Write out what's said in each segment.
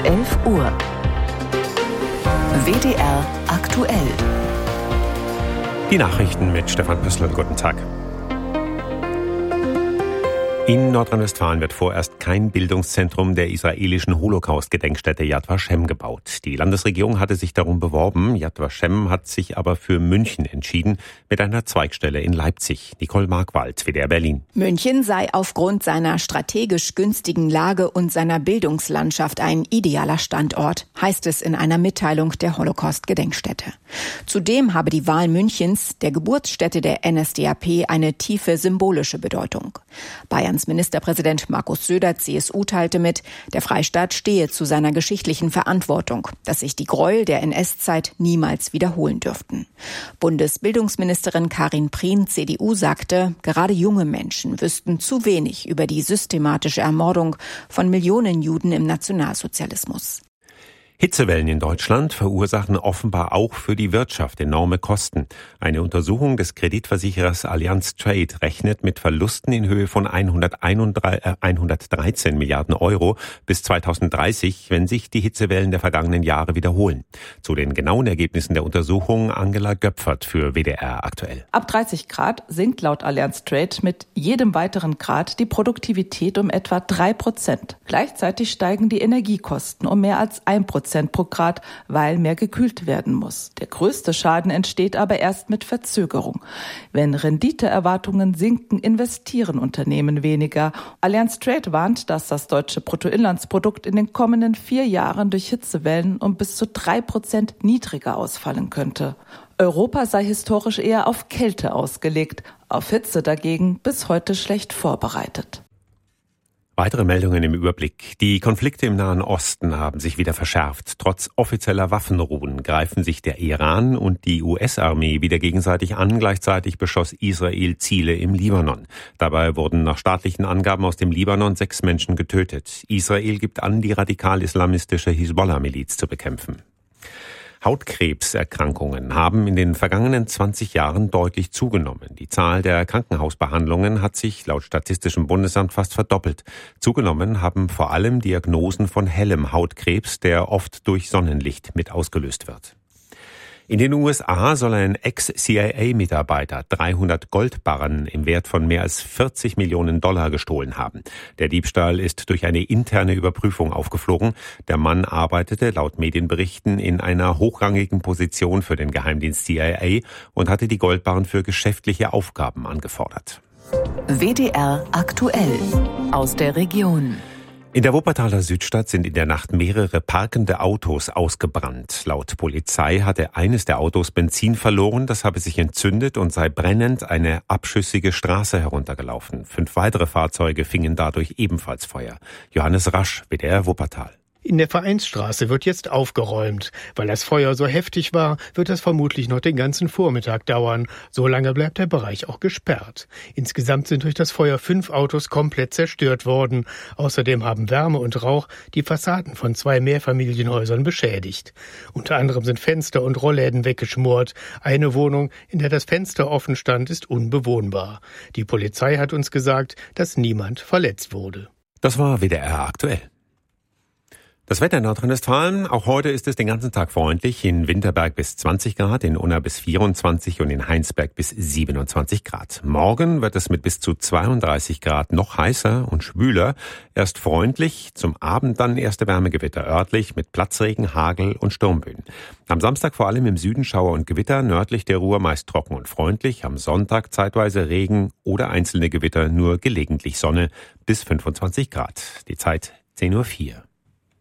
11 Uhr. WDR aktuell. Die Nachrichten mit Stefan Püssl. Guten Tag. In Nordrhein-Westfalen wird vorerst kein Bildungszentrum der israelischen Holocaust-Gedenkstätte Yad Vashem gebaut. Die Landesregierung hatte sich darum beworben. Yad Vashem hat sich aber für München entschieden, mit einer Zweigstelle in Leipzig. Nicole Markwald, WDR Berlin. München sei aufgrund seiner strategisch günstigen Lage und seiner Bildungslandschaft ein idealer Standort, heißt es in einer Mitteilung der Holocaust-Gedenkstätte. Zudem habe die Wahl Münchens, der Geburtsstätte der NSDAP, eine tiefe symbolische Bedeutung. Bayerns Ministerpräsident Markus Söder, CSU, teilte mit, der Freistaat stehe zu seiner geschichtlichen Verantwortung, dass sich die Gräuel der NS-Zeit niemals wiederholen dürften. Bundesbildungsministerin Karin Prien, CDU, sagte, gerade junge Menschen wüssten zu wenig über die systematische Ermordung von Millionen Juden im Nationalsozialismus. Hitzewellen in Deutschland verursachen offenbar auch für die Wirtschaft enorme Kosten. Eine Untersuchung des Kreditversicherers Allianz Trade rechnet mit Verlusten in Höhe von 113 Milliarden Euro bis 2030, wenn sich die Hitzewellen der vergangenen Jahre wiederholen. Zu den genauen Ergebnissen der Untersuchung Angela Göpfert für WDR aktuell. Ab 30 Grad sinkt laut Allianz Trade mit jedem weiteren Grad die Produktivität um etwa 3%. Gleichzeitig steigen die Energiekosten um mehr als 1% pro Grad, weil mehr gekühlt werden muss. Der größte Schaden entsteht aber erst mit Verzögerung. Wenn Renditeerwartungen sinken, investieren Unternehmen weniger. Allianz Trade warnt, dass das deutsche Bruttoinlandsprodukt in den kommenden 4 Jahren durch Hitzewellen um bis zu 3% niedriger ausfallen könnte. Europa sei historisch eher auf Kälte ausgelegt, auf Hitze dagegen bis heute schlecht vorbereitet. Weitere Meldungen im Überblick. Die Konflikte im Nahen Osten haben sich wieder verschärft. Trotz offizieller Waffenruhen greifen sich der Iran und die US-Armee wieder gegenseitig an. Gleichzeitig beschoss Israel Ziele im Libanon. Dabei wurden nach staatlichen Angaben aus dem Libanon 6 Menschen getötet. Israel gibt an, die radikal-islamistische Hisbollah-Miliz zu bekämpfen. Hautkrebserkrankungen haben in den vergangenen 20 Jahren deutlich zugenommen. Die Zahl der Krankenhausbehandlungen hat sich laut Statistischem Bundesamt fast verdoppelt. Zugenommen haben vor allem Diagnosen von hellem Hautkrebs, der oft durch Sonnenlicht mit ausgelöst wird. In den USA soll ein Ex-CIA-Mitarbeiter 300 Goldbarren im Wert von mehr als 40 Millionen Dollar gestohlen haben. Der Diebstahl ist durch eine interne Überprüfung aufgeflogen. Der Mann arbeitete laut Medienberichten in einer hochrangigen Position für den Geheimdienst CIA und hatte die Goldbarren für geschäftliche Aufgaben angefordert. WDR aktuell aus der Region. In der Wuppertaler Südstadt sind in der Nacht mehrere parkende Autos ausgebrannt. Laut Polizei hatte eines der Autos Benzin verloren, das habe sich entzündet und sei brennend eine abschüssige Straße heruntergelaufen. 5 weitere Fahrzeuge fingen dadurch ebenfalls Feuer. Johannes Rasch, WDR Wuppertal. In der Vereinsstraße wird jetzt aufgeräumt. Weil das Feuer so heftig war, wird das vermutlich noch den ganzen Vormittag dauern. So lange bleibt der Bereich auch gesperrt. Insgesamt sind durch das Feuer 5 Autos komplett zerstört worden. Außerdem haben Wärme und Rauch die Fassaden von 2 Mehrfamilienhäusern beschädigt. Unter anderem sind Fenster und Rollläden weggeschmort. Eine Wohnung, in der das Fenster offen stand, ist unbewohnbar. Die Polizei hat uns gesagt, dass niemand verletzt wurde. Das war WDR aktuell. Das Wetter in Nordrhein-Westfalen, auch heute ist es den ganzen Tag freundlich. In Winterberg bis 20 Grad, in Unna bis 24 und in Heinsberg bis 27 Grad. Morgen wird es mit bis zu 32 Grad noch heißer und schwüler. Erst freundlich, zum Abend dann erste Wärmegewitter örtlich mit Platzregen, Hagel und Sturmböen. Am Samstag vor allem im Süden Schauer und Gewitter, nördlich der Ruhr meist trocken und freundlich. Am Sonntag zeitweise Regen oder einzelne Gewitter, nur gelegentlich Sonne bis 25 Grad. Die Zeit 10:04 Uhr.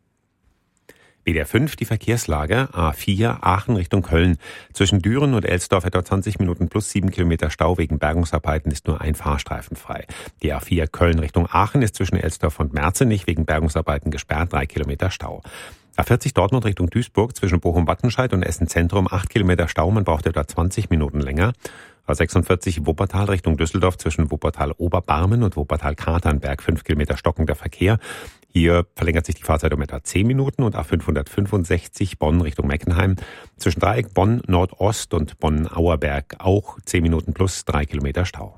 WDR 5, die Verkehrslage, A4 Aachen Richtung Köln. Zwischen Düren und Elsdorf etwa 20 Minuten plus 7 Kilometer Stau. Wegen Bergungsarbeiten ist nur ein Fahrstreifen frei. Die A4 Köln Richtung Aachen ist zwischen Elsdorf und Merzenich wegen Bergungsarbeiten gesperrt, 3 Kilometer Stau. A40 Dortmund Richtung Duisburg zwischen Bochum-Wattenscheid und Essen Zentrum 8 Kilometer Stau, man braucht etwa 20 Minuten länger. A46 Wuppertal Richtung Düsseldorf zwischen Wuppertal-Oberbarmen und Wuppertal-Katernberg 5 Kilometer stockender Verkehr. Hier verlängert sich die Fahrzeit um etwa 10 Minuten und A565 Bonn Richtung Meckenheim. Zwischen Dreieck Bonn Nordost und Bonn-Auerberg auch 10 Minuten plus 3 Kilometer Stau.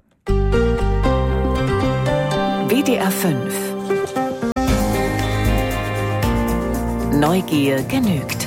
WDR 5 Neugier genügt.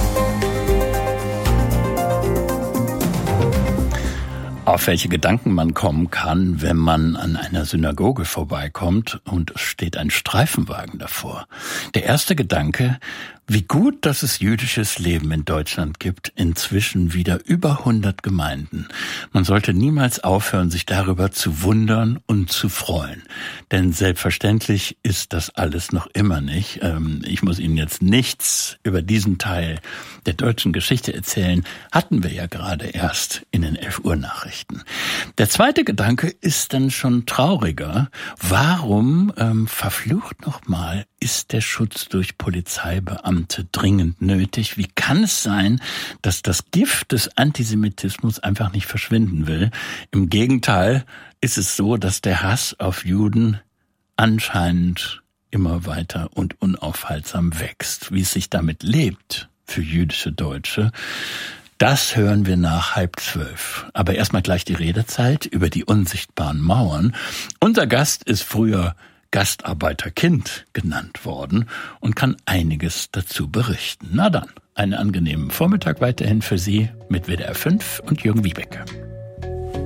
Auf welche Gedanken man kommen kann, wenn man an einer Synagoge vorbeikommt und es steht ein Streifenwagen davor. Der erste Gedanke: Wie gut, dass es jüdisches Leben in Deutschland gibt, inzwischen wieder über 100 Gemeinden. Man sollte niemals aufhören, sich darüber zu wundern und zu freuen. Denn selbstverständlich ist das alles noch immer nicht. Ich muss Ihnen jetzt nichts über diesen Teil der deutschen Geschichte erzählen. Hatten wir ja gerade erst in den 11 Uhr Nachrichten. Der zweite Gedanke ist dann schon trauriger. Warum, verflucht nochmal, ist der Schutz durch Polizeibeamte dringend nötig? Wie kann es sein, dass das Gift des Antisemitismus einfach nicht verschwinden will? Im Gegenteil ist es so, dass der Hass auf Juden anscheinend immer weiter und unaufhaltsam wächst. Wie es sich damit lebt für jüdische Deutsche, das hören wir nach 11:30. Aber erstmal gleich die Redezeit über die unsichtbaren Mauern. Unser Gast ist früher Gastarbeiterkind genannt worden und kann einiges dazu berichten. Na dann, einen angenehmen Vormittag weiterhin für Sie mit WDR 5 und Jürgen Wiebeke.